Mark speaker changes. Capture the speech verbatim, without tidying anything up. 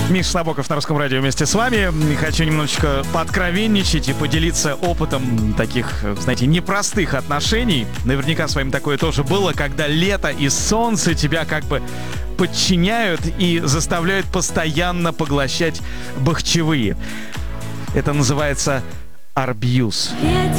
Speaker 1: Миша Набоков на Русском радио вместе с вами. Хочу немножечко пооткровенничать и поделиться опытом таких, знаете, непростых отношений. Наверняка с вами такое тоже было, когда лето и солнце тебя как бы подчиняют и заставляют постоянно поглощать бахчевые. Это называется абьюз.